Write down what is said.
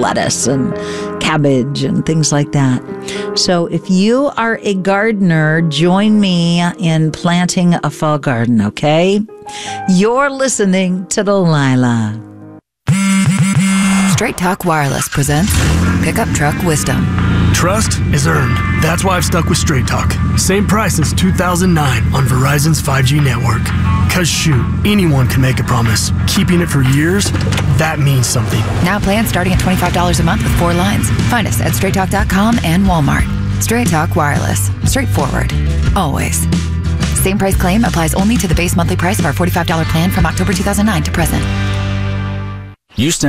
lettuce and cabbage and things like that. So if you are a gardener, join me in planting a fall garden, okay? You're listening to Delilah. Straight Talk Wireless presents Pickup Truck Wisdom. Trust is earned. That's why I've stuck with Straight Talk. Same price since 2009 on Verizon's 5G network. Cause shoot, anyone can make a promise. Keeping it for years, that means something. Now plans starting at $25 a month with 4 lines. Find us at straighttalk.com and Walmart. Straight Talk Wireless. Straightforward. Always. Same price claim applies only to the base monthly price of our $45 plan from October 2009 to present. You stand